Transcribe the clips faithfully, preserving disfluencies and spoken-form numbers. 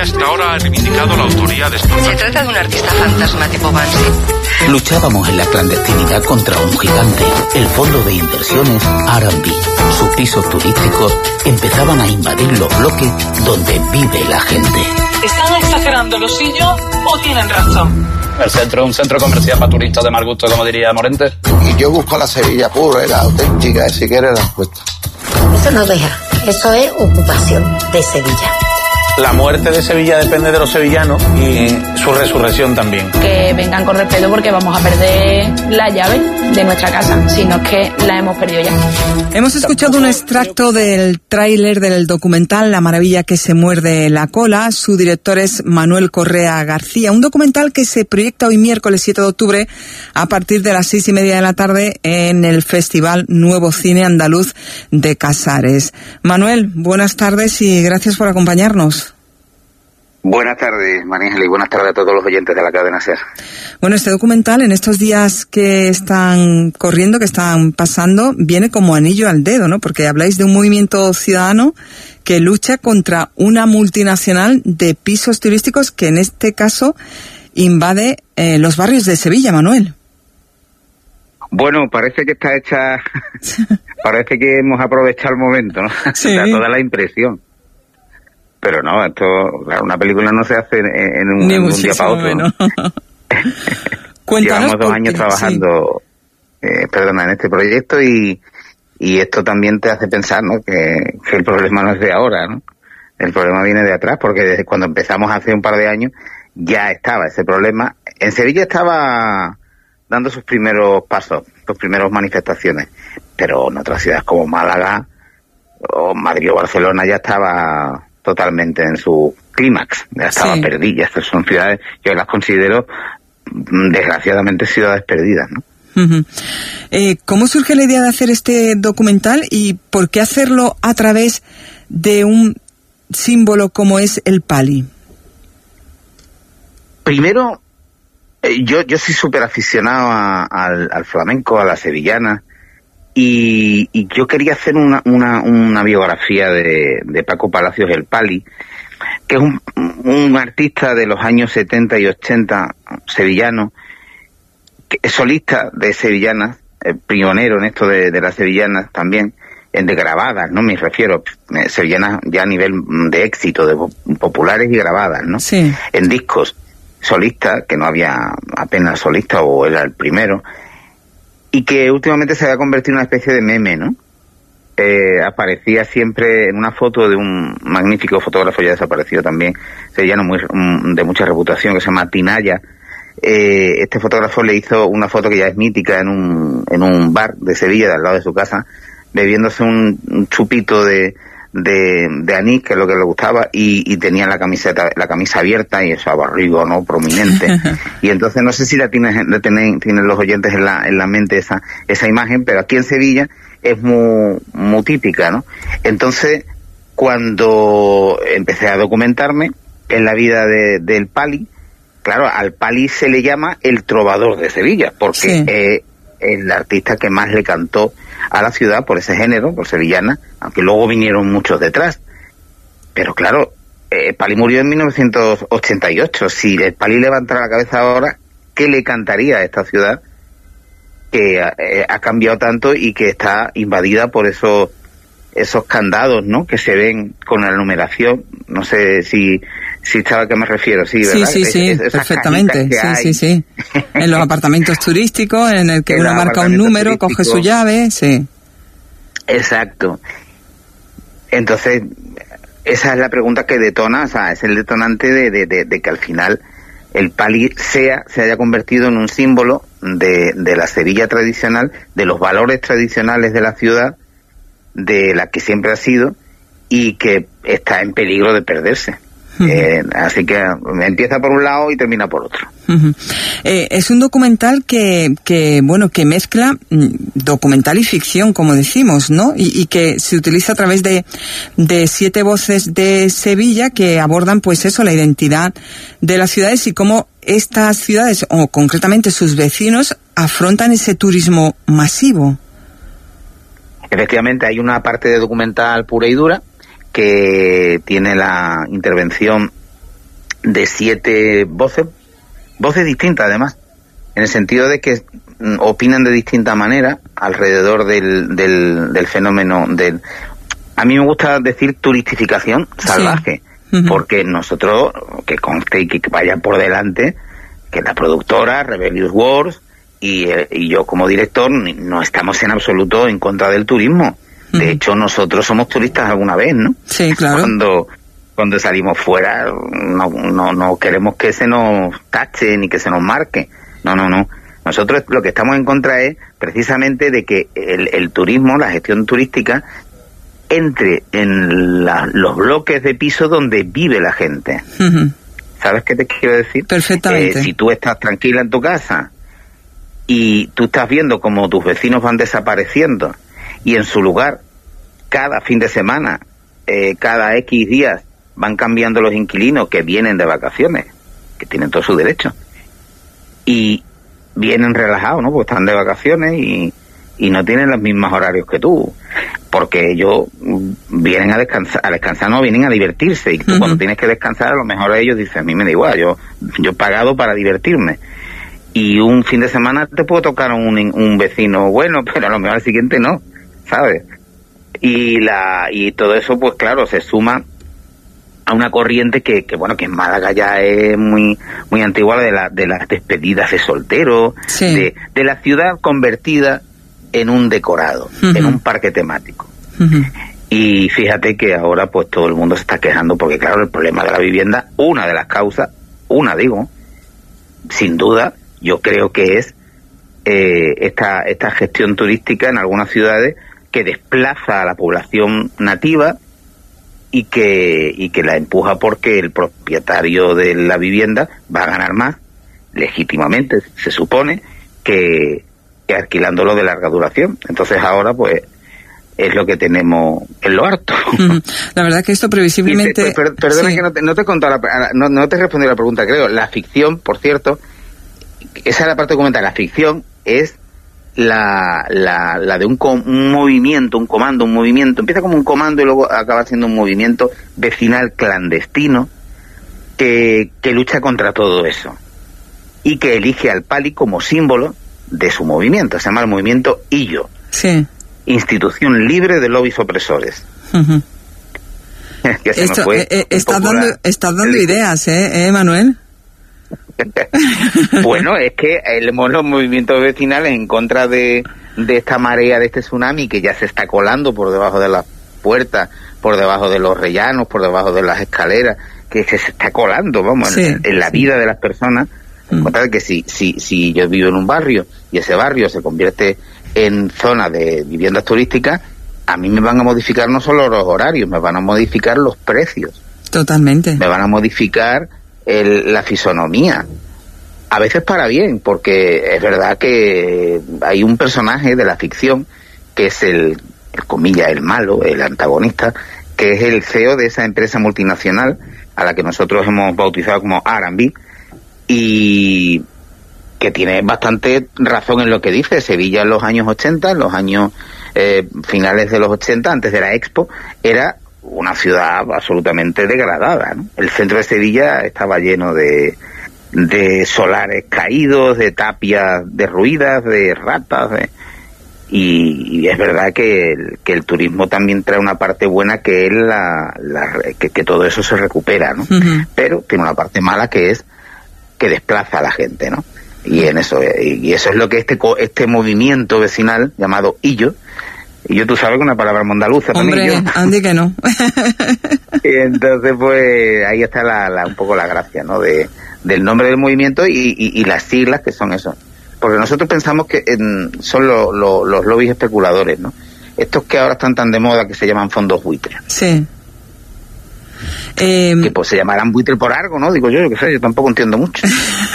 hasta ahora ha reivindicado la autoría de estos. Se trata de un artista fantasma tipo Banksy. Luchábamos en la clandestinidad contra un gigante. El fondo de inversiones R and B. Sus pisos turísticos empezaban a invadir los bloques donde vive la gente. ¿Están exagerando los sillos o tienen razón? El centro es un centro comercial para turistas de mal gusto, como diría Morente. Y yo busco la Sevilla pura, la auténtica, si quieres la encuesta. Eso no deja, eso es ocupación de Sevilla. La muerte de Sevilla depende de los sevillanos y su resurrección también. Que vengan con respeto porque vamos a perder la llave de nuestra casa, si no es que la hemos perdido ya. Hemos escuchado un extracto del tráiler del documental La maravilla que se muerde la cola. Su director es Manuel Correa García. Un documental que se proyecta hoy miércoles siete de octubre a partir de las seis y media de la tarde en el Festival Nuevo Cine Andaluz de Casares. Manuel, buenas tardes y gracias por acompañarnos. Buenas tardes, María Ángeles, y buenas tardes a todos los oyentes de la cadena SER. Bueno, este documental, en estos días que están corriendo, que están pasando, viene como anillo al dedo, ¿no? Porque habláis de un movimiento ciudadano que lucha contra una multinacional de pisos turísticos que en este caso invade eh, los barrios de Sevilla, Manuel. Bueno, parece que está hecha, parece que hemos aprovechado el momento, ¿no? Sí. Da toda la impresión. Pero no, esto, claro, una película no se hace en, en un, en un día para otro. Bueno. Cuéntanos. Llevamos dos años porque, trabajando, sí. eh, perdona, en este proyecto y, y esto también te hace pensar, ¿no? Que, que el problema no es de ahora, ¿no? El problema viene de atrás, porque desde cuando empezamos hace un par de años ya estaba ese problema. En Sevilla estaba dando sus primeros pasos, sus primeras manifestaciones, pero en otras ciudades como Málaga o Madrid o Barcelona ya estaba totalmente en su clímax, ya estaba Sí. perdida. Estas son ciudades, yo las considero desgraciadamente ciudades perdidas, ¿no? Uh-huh. Eh, ¿Cómo surge la idea de hacer este documental y por qué hacerlo a través de un símbolo como es el pali? Primero, eh, yo yo soy súper aficionado a, al, al flamenco, a la sevillana, y, y yo quería hacer una, una, una biografía de, de Paco Palacios el Pali, que es un, un artista de los años setenta y ochenta sevillano, que es solista de sevillanas, eh, pionero en esto de, de las sevillanas también, en de grabadas, ¿no? Me refiero, eh, sevillanas ya a nivel de éxito, de populares y grabadas, ¿no? Sí. En discos, solista, que no había apenas solista o era el primero, y que últimamente se había convertido en una especie de meme, ¿no? Eh, aparecía siempre en una foto de un magnífico fotógrafo ya desaparecido también, sevillano muy, de mucha reputación, que se llama Tinaya. Eh, este fotógrafo le hizo una foto que ya es mítica en un, en un bar de Sevilla, de al lado de su casa, bebiéndose un, un chupito de, de, de anís, que es lo que le gustaba, y, y tenía la camiseta, la camisa abierta y ese abarrigo, ¿no? Prominente. Y entonces no sé si la tienen, la tienen, tienen los oyentes en la, en la mente esa, esa imagen, pero aquí en Sevilla es muy, muy típica, ¿no? Entonces, cuando empecé a documentarme en la vida de, del Pali, claro, al Pali se le llama el trovador de Sevilla, porque Sí. es el artista que más le cantó a la ciudad por ese género, por sevillana, aunque luego vinieron muchos detrás. Pero claro, el Pali murió en mil novecientos ochenta y ocho. Si el Pali levantara la cabeza ahora, ¿qué le cantaría a esta ciudad que eh, ha cambiado tanto y que está invadida por esos esos candados, ¿no? Que se ven con la numeración? No sé si si sabe a qué me refiero, sí, ¿verdad? Sí, sí, sí, es, es, perfectamente. Sí, hay. sí, sí. En los apartamentos turísticos, en el que En uno los marca un apartamentos número, coge su turísticos. llave, sí. Exacto. Entonces, esa es la pregunta que detona, o sea, es el detonante de, de, de, de que al final el Pali sea, se haya convertido en un símbolo de, de la Sevilla tradicional, de los valores tradicionales de la ciudad, de la que siempre ha sido, y que está en peligro de perderse. Uh-huh. Eh, así que empieza por un lado y termina por otro. Uh-huh. Eh, es un documental que, que, bueno, que mezcla mm, documental y ficción, como decimos, ¿no? Y, y que se utiliza a través de, de siete voces de Sevilla que abordan, pues eso, la identidad de las ciudades y cómo estas ciudades, o concretamente sus vecinos, afrontan ese turismo masivo. Efectivamente, hay una parte de documental pura y dura que tiene la intervención de siete voces, voces distintas además, en el sentido de que opinan de distinta manera alrededor del, del, del fenómeno del... A mí me gusta decir turistificación salvaje, sí. uh-huh. porque nosotros, que conste y que vaya por delante, que la productora, Rebellious Wars, y, y yo como director, no estamos en absoluto en contra del turismo. Uh-huh. De hecho, nosotros somos turistas alguna vez, ¿no? Sí, claro. Cuando... Cuando salimos fuera, no, no, no queremos que se nos tache ni que se nos marque. No, no, no. Nosotros lo que estamos en contra es precisamente de que el, el turismo, la gestión turística, entre en la, los bloques de piso donde vive la gente. Uh-huh. ¿Sabes qué te quiero decir? Perfectamente. Eh, si tú estás tranquila en tu casa y tú estás viendo como tus vecinos van desapareciendo y en su lugar, cada fin de semana, eh, cada X días, van cambiando los inquilinos que vienen de vacaciones, que tienen todo su derecho, y vienen relajados, ¿no? Porque están de vacaciones y, y no tienen los mismos horarios que tú, porque ellos vienen a descansar, a descansar no, vienen a divertirse, y tú uh-huh. cuando tienes que descansar, a lo mejor ellos dicen, a mí me da igual, yo, yo he pagado para divertirme, y un fin de semana te puedo tocar un, un vecino bueno, pero a lo mejor al siguiente no, ¿sabes? Y la y todo eso, pues claro, se suma a una corriente que, que bueno, que en Málaga ya es muy muy antigua, de, la, de las despedidas de solteros, sí. de, de la ciudad convertida en un decorado, uh-huh. en un parque temático. Uh-huh. Y fíjate que ahora pues todo el mundo se está quejando porque claro, el problema de la vivienda, una de las causas, una digo, sin duda, yo creo que es eh, esta, esta gestión turística en algunas ciudades que desplaza a la población nativa y que y que la empuja porque el propietario de la vivienda va a ganar más, legítimamente, se supone, que, que alquilándolo de larga duración. Entonces ahora, pues, es lo que tenemos en lo harto. La verdad que esto previsiblemente... Te, per, perdona sí. que no te, no te he contado, la, no, no te he respondido la pregunta, creo. La ficción, por cierto, esa es la parte documental, la ficción es la la, la de un, un movimiento, un comando, un movimiento, empieza como un comando y luego acaba siendo un movimiento vecinal clandestino que, que lucha contra todo eso y que elige al Pali como símbolo de su movimiento. Se llama el movimiento Illo, sí. Institución Libre de Lobbies Opresores. Uh-huh. que se Esto, fue eh, estás dando, estás dando ideas, ¿eh, eh Manuel? Bueno, es que el, los movimientos vecinales en contra de, de esta marea, de este tsunami que ya se está colando por debajo de las puertas, por debajo de los rellanos, por debajo de las escaleras, que se, se está colando, vamos, sí, en, en la sí. vida de las personas. En contra de que si, si, si yo vivo en un barrio y ese barrio se convierte en zona de viviendas turísticas, a mí me van a modificar no solo los horarios, me van a modificar los precios. Totalmente. Me van a modificar el, la fisonomía. A veces para bien, porque es verdad que hay un personaje de la ficción que es el, el comilla, el malo, el antagonista, que es el C E O de esa empresa multinacional a la que nosotros hemos bautizado como R and B, y que tiene bastante razón en lo que dice. Sevilla en los años ochenta, en los años eh, finales de los ochenta, antes de la Expo, era una ciudad absolutamente degradada, ¿no? El centro de Sevilla estaba lleno de, de solares caídos, de tapias derruidas, de ratas, de, y, y es verdad que el, que el turismo también trae una parte buena, que es la, la que, que todo eso se recupera, ¿no? Uh-huh. Pero tiene una parte mala, que es que desplaza a la gente, ¿no? Y en eso y eso es lo que este este movimiento vecinal llamado Illo, y yo, tú sabes, que una palabra andaluza también. Hombre, Andy, que no. Y entonces, pues, ahí está la, la, un poco la gracia, ¿no? De, del nombre del movimiento y, y, y las siglas, que son eso. Porque nosotros pensamos que en, son lo, lo, los lobbies especuladores, ¿no? Estos que ahora están tan de moda, que se llaman fondos buitres. Sí. Eh, que pues se llamarán buitre por algo, ¿no? Digo yo, yo qué sé, yo tampoco entiendo mucho.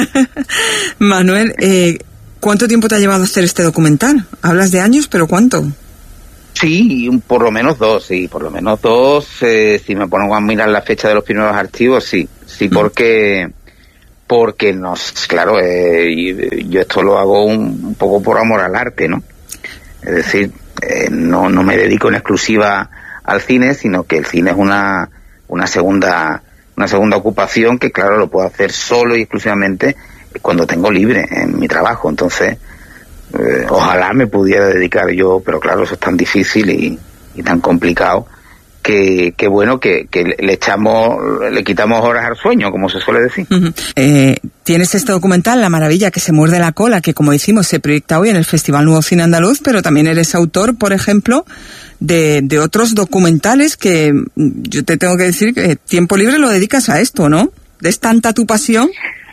Manuel, eh, ¿cuánto tiempo te ha llevado a hacer este documental? Hablas de años, pero ¿cuánto? Sí, por lo menos dos, sí, por lo menos dos. Eh, si me pongo a mirar la fecha de los primeros archivos, sí, sí, porque porque nos, claro, eh, yo esto lo hago un, un poco por amor al arte, ¿no? Es decir, eh, no no me dedico en exclusiva al cine, sino que el cine es una una segunda una segunda ocupación que, claro, lo puedo hacer solo y exclusivamente cuando tengo libre en mi trabajo. Entonces, eh, ojalá me pudiera dedicar yo, pero claro, eso es tan difícil y, y tan complicado que, que bueno, que, que le echamos, le quitamos horas al sueño, como se suele decir. Uh-huh. Eh, tienes este documental, La maravilla que se muerde la cola, que como decimos se proyecta hoy en el Festival Nuevo Cine Andaluz, pero también eres autor, por ejemplo, de, de otros documentales que yo te tengo que decir que tiempo libre lo dedicas a esto, ¿no? ¿Es tanta tu pasión?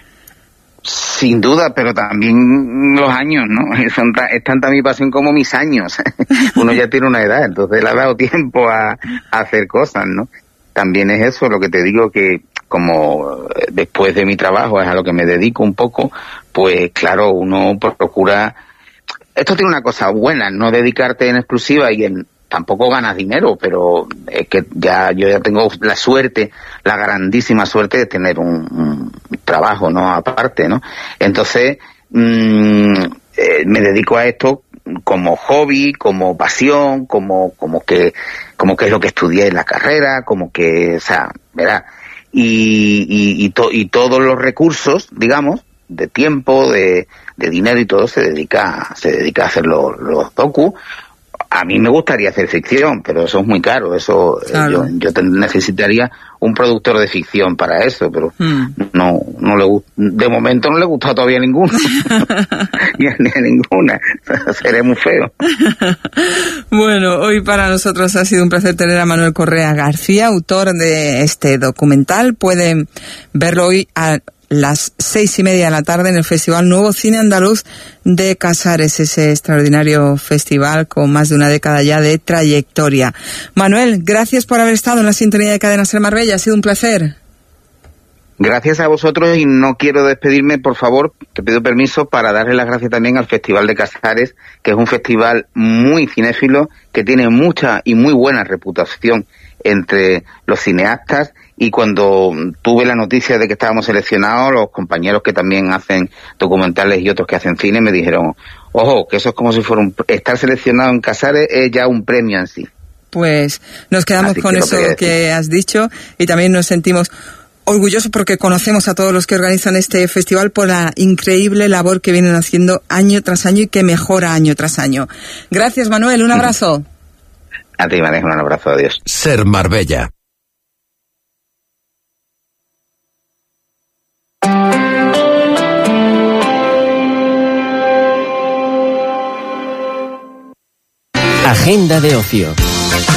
Sin duda, pero también los años, ¿no? Son ta- es tanta mi pasión como mis años. Uno ya tiene una edad, entonces le ha dado tiempo a, a hacer cosas, ¿no? También es eso lo que te digo, que como después de mi trabajo es a lo que me dedico un poco, pues claro, uno procura... Esto tiene una cosa buena, no dedicarte en exclusiva y en... Tampoco ganas dinero, pero es que ya yo ya tengo la suerte, la grandísima suerte de tener un, un trabajo, ¿no? Aparte, ¿no? Entonces, mmm, eh, me dedico a esto como hobby, como pasión, como como que como que es lo que estudié en la carrera, como que, o sea, ¿verdad? Y y y, to, y todos los recursos, digamos, de tiempo, de, de dinero y todo se dedica se dedica a hacer los, los docus. A mí me gustaría hacer ficción, pero eso es muy caro. Eso claro. yo, yo te, necesitaría un productor de ficción para eso, pero hmm. no no le de momento no le gusta todavía ninguno. ni, a, ni a ninguna. Seré muy feo. Bueno, hoy para nosotros ha sido un placer tener a Manuel Correa García, autor de este documental. Pueden verlo hoy a las seis y media de la tarde en el Festival Nuevo Cine Andaluz de Casares, ese extraordinario festival con más de una década ya de trayectoria. Manuel, gracias por haber estado en la sintonía de Cadena Ser Marbella, ha sido un placer. Gracias a vosotros, y no quiero despedirme, por favor, te pido permiso para darle las gracias también al Festival de Casares, que es un festival muy cinéfilo, que tiene mucha y muy buena reputación entre los cineastas. Y cuando tuve la noticia de que estábamos seleccionados, los compañeros que también hacen documentales y otros que hacen cine me dijeron, ojo, que eso es como si fuera un... Estar seleccionado en Casares es ya un premio en sí. Pues nos quedamos Así con eso que, que has dicho, y también nos sentimos orgullosos porque conocemos a todos los que organizan este festival por la increíble labor que vienen haciendo año tras año y que mejora año tras año. Gracias, Manuel, un abrazo. A ti, Manuel, un abrazo, adiós. Ser Marbella. Agenda de ocio.